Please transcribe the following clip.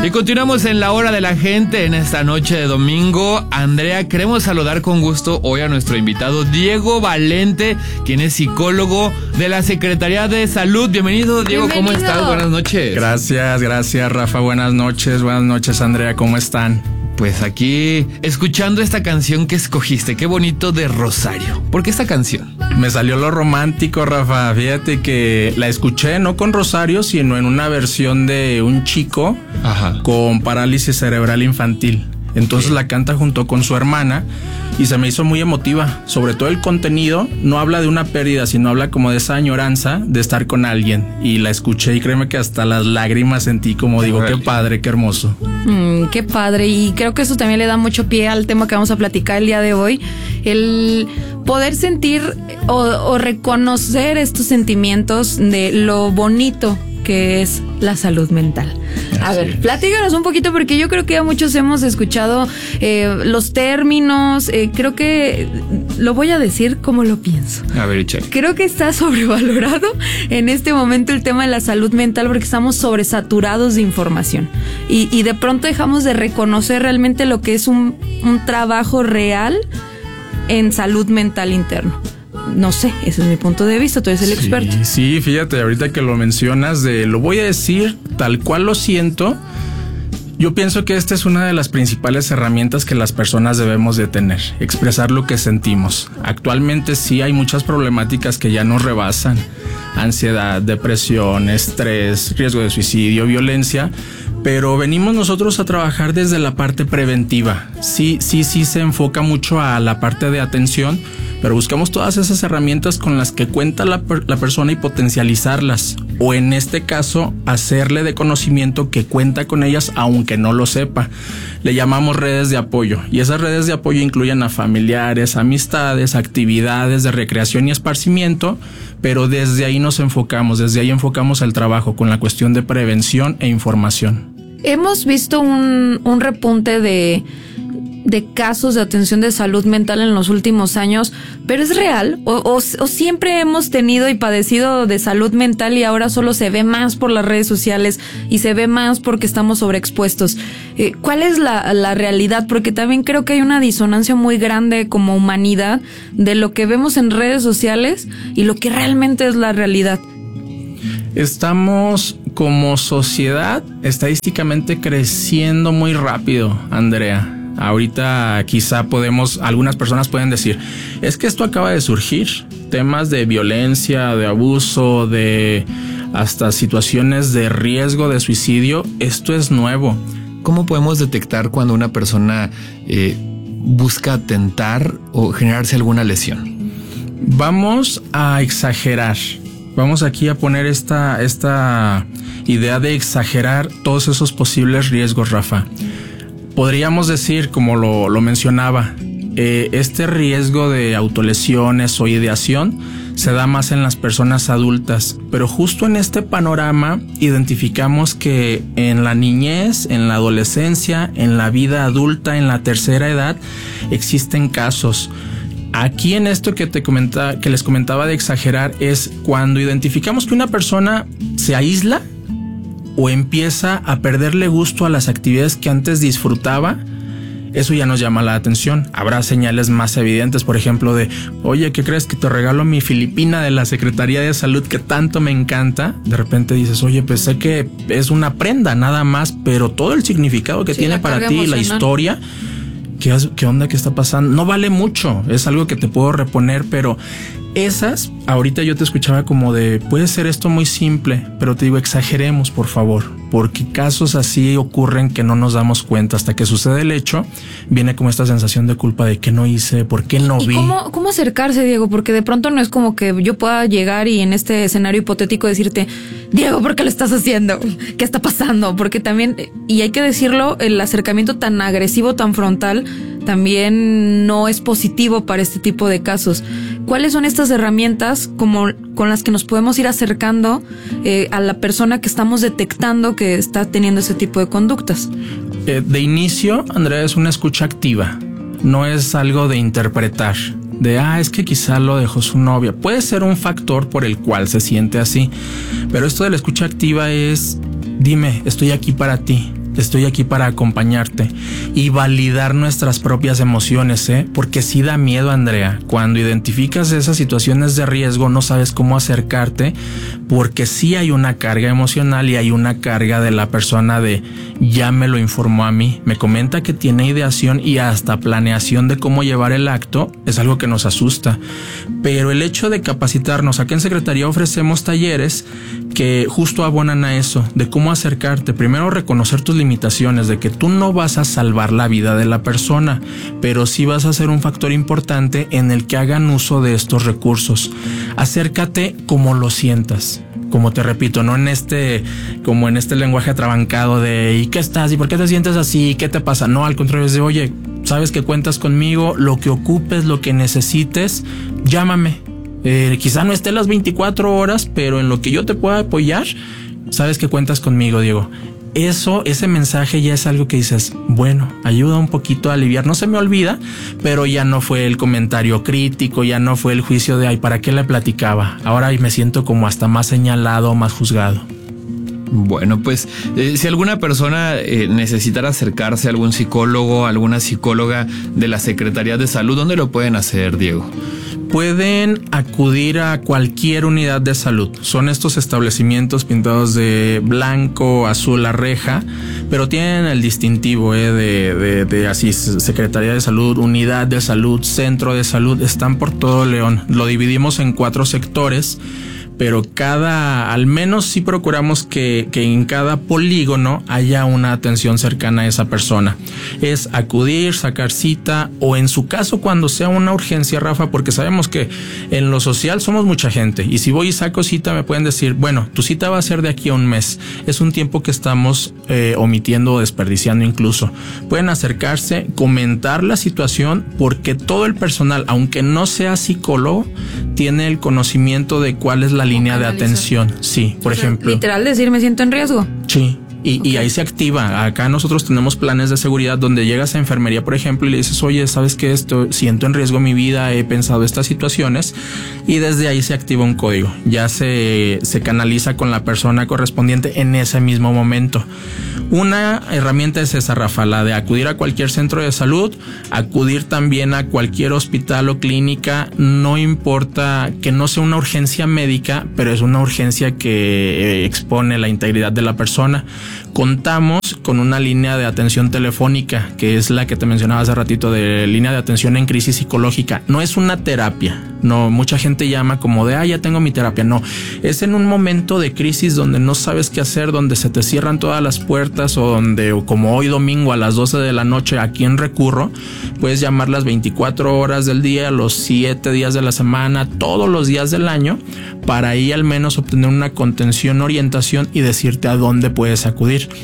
Y continuamos en la hora de la gente en esta noche de domingo. Andrea, queremos saludar con gusto hoy a nuestro invitado Diego Valente, quien es psicólogo de la Secretaría de Salud. Bienvenido, Diego. ¿Cómo estás? Buenas noches. Gracias, Rafa. Buenas noches, Andrea. ¿Cómo están? Pues aquí, escuchando esta canción que escogiste, qué bonito, de Rosario. ¿Por qué esta canción? Me salió lo romántico, Rafa. Fíjate que la escuché no con Rosario, sino en una versión de un chico con parálisis cerebral infantil. Entonces la canta junto con su hermana y se me hizo muy emotiva. Sobre todo el contenido no habla de una pérdida, sino habla como de esa añoranza de estar con alguien. Y la escuché y créeme que hasta las lágrimas sentí, como digo, qué padre, qué hermoso. Qué padre, y creo que eso también le da mucho pie al tema que vamos a platicar el día de hoy. El poder sentir o reconocer estos sentimientos de lo bonito que es la salud mental. A ver, platícanos un poquito, porque yo creo que ya muchos hemos escuchado los términos. Creo que lo voy a decir como lo pienso. A ver, check. Creo que está sobrevalorado en este momento el tema de la salud mental, porque estamos sobresaturados de información y de pronto dejamos de reconocer realmente lo que es un trabajo real en salud mental interno. No sé, ese es mi punto de vista, tú eres el experto. Sí, fíjate, ahorita que lo mencionas, lo voy a decir tal cual lo siento. Yo pienso que esta es una de las principales herramientas que las personas debemos de tener, expresar lo que sentimos. Actualmente sí hay muchas problemáticas que ya nos rebasan: ansiedad, depresión, estrés, riesgo de suicidio, violencia. Pero venimos nosotros a trabajar desde la parte preventiva. Sí se enfoca mucho a la parte de atención, pero buscamos todas esas herramientas con las que cuenta la persona y potencializarlas. O en este caso, hacerle de conocimiento que cuenta con ellas aunque no lo sepa. Le llamamos redes de apoyo, y esas redes de apoyo incluyen a familiares, amistades, actividades de recreación y esparcimiento, pero desde ahí nos enfocamos, desde ahí enfocamos el trabajo con la cuestión de prevención e información. Hemos visto un repunte de casos de atención de salud mental en los últimos años, pero ¿es real? ¿O siempre hemos tenido y padecido de salud mental y ahora solo se ve más por las redes sociales y se ve más porque estamos sobreexpuestos? ¿Cuál es la realidad? Porque también creo que hay una disonancia muy grande como humanidad de lo que vemos en redes sociales y lo que realmente es la realidad. Estamos como sociedad estadísticamente creciendo muy rápido, Andrea. Ahorita quizá algunas personas pueden decir, es que esto acaba de surgir, temas de violencia, de abuso, de hasta situaciones de riesgo de suicidio, esto es nuevo. ¿Cómo podemos detectar cuando una persona busca atentar o generarse alguna lesión? Vamos a exagerar. Vamos aquí a poner esta idea de exagerar todos esos posibles riesgos, Rafa. Podríamos decir, como lo mencionaba, este riesgo de autolesiones o ideación se da más en las personas adultas, pero justo en este panorama identificamos que en la niñez, en la adolescencia, en la vida adulta, en la tercera edad, existen casos. Aquí en esto que les comentaba de exagerar es cuando identificamos que una persona se aísla o empieza a perderle gusto a las actividades que antes disfrutaba. Eso ya nos llama la atención. Habrá señales más evidentes, por ejemplo, de oye, ¿qué crees? Que te regalo mi filipina de la Secretaría de Salud que tanto me encanta. De repente dices, oye, pues sé que es una prenda nada más, pero todo el significado que tiene para ti, la historia, ¿qué onda? ¿Qué está pasando? No vale mucho, es algo que te puedo reponer, pero esas, ahorita yo te escuchaba como de, puede ser esto muy simple, pero te digo, exageremos, por favor, porque casos así ocurren que no nos damos cuenta. Hasta que sucede el hecho, viene como esta sensación de culpa de qué no hice, por qué no vi. ¿Cómo acercarse, Diego? Porque de pronto no es como que yo pueda llegar y en este escenario hipotético decirte, Diego, ¿por qué lo estás haciendo? ¿Qué está pasando? Porque también, y hay que decirlo, el acercamiento tan agresivo, tan frontal, también no es positivo para este tipo de casos. ¿Cuáles son estas herramientas con las que nos podemos ir acercando a la persona que estamos detectando que está teniendo ese tipo de conductas? De inicio, Andrea, es una escucha activa. No es algo de interpretar. Es que quizá lo dejó su novia. Puede ser un factor por el cual se siente así. Pero esto de la escucha activa es, dime, estoy aquí para ti. estoy aquí para acompañarte y validar nuestras propias emociones, porque sí da miedo, Andrea. Cuando identificas esas situaciones de riesgo, no sabes cómo acercarte, porque sí hay una carga emocional y hay una carga de la persona de ya me lo informó a mí, me comenta que tiene ideación y hasta planeación de cómo llevar el acto. Es algo que nos asusta, pero el hecho de capacitarnos, aquí en Secretaría ofrecemos talleres que justo abonan a eso, de cómo acercarte. Primero, reconocer tus limitaciones, de que tú no vas a salvar la vida de la persona, pero sí vas a ser un factor importante en el que hagan uso de estos recursos. Acércate como lo sientas. Como te repito, no en como en este lenguaje atrabancado de ¿y qué estás? ¿Y por qué te sientes así? ¿Qué te pasa? No, al contrario, es de oye, sabes que cuentas conmigo, lo que ocupes, lo que necesites, llámame. Quizá no esté las 24 horas, pero en lo que yo te pueda apoyar, sabes que cuentas conmigo, Diego. Ese mensaje ya es algo que dices, bueno, ayuda un poquito a aliviar, no se me olvida, pero ya no fue el comentario crítico, ya no fue el juicio de, ay, ¿para qué le platicaba? Ahora me siento como hasta más señalado, más juzgado. Bueno, pues si alguna persona necesitara acercarse a algún psicólogo, alguna psicóloga de la Secretaría de Salud, ¿dónde lo pueden hacer, Diego? Pueden acudir a cualquier unidad de salud. Son estos establecimientos pintados de blanco, azul, la reja, pero tienen el distintivo de así, Secretaría de Salud, Unidad de Salud, Centro de Salud. Están por todo León. Lo dividimos en 4 sectores, pero al menos sí procuramos que en cada polígono haya una atención cercana a esa persona. Es acudir, sacar cita, o en su caso cuando sea una urgencia, Rafa, porque sabemos que en lo social somos mucha gente, y si voy y saco cita me pueden decir, bueno, tu cita va a ser de aquí a un mes. Es un tiempo que estamos omitiendo o desperdiciando incluso. Pueden acercarse, comentar la situación, porque todo el personal, aunque no sea psicólogo, tiene el conocimiento de cuál es la línea de atención. Sí, por ejemplo. Literal decir, me siento en riesgo. Sí. Y ahí se activa. Acá nosotros tenemos planes de seguridad donde llegas a enfermería, por ejemplo, y le dices, oye, ¿sabes qué? Siento en riesgo mi vida, he pensado estas situaciones, y desde ahí se activa un código. Ya se canaliza con la persona correspondiente en ese mismo momento. Una herramienta es esa, Rafa, la de acudir a cualquier centro de salud, acudir también a cualquier hospital o clínica, no importa que no sea una urgencia médica, pero es una urgencia que expone la integridad de la persona. Contamos con una línea de atención telefónica, que es la que te mencionaba hace ratito, de línea de atención en crisis psicológica. No es una terapia, no, mucha gente llama como de, ya tengo mi terapia. No, es en un momento de crisis donde no sabes qué hacer, donde se te cierran todas las puertas, o donde, como hoy domingo a las 12 de la noche, ¿a quién recurro? Puedes llamar las 24 horas del día, los 7 días de la semana, todos los días del año, para ahí al menos obtener una contención, orientación y decirte a dónde puedes acudir.